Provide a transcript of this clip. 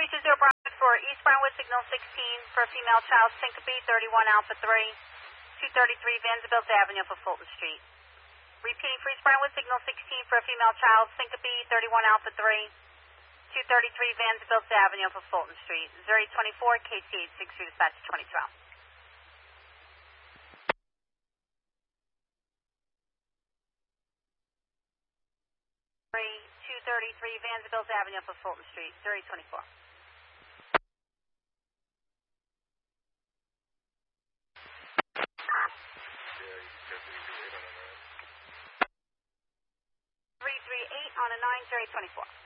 320 Brownswood for East Brownswood, signal 16 for a female child, syncope, 31 Alpha 3, 233 Vanderbilt Avenue for Fulton Street. Repeating for East Brownswood, signal 16 for a female child, syncope, 31 Alpha 3, 233 Vanderbilt Avenue for Fulton Street. 0824 KC863 dispatch 2012. 233 Vanderbilt Avenue for Fulton Street, 0824. Yeah, 338 on a 9, 0824.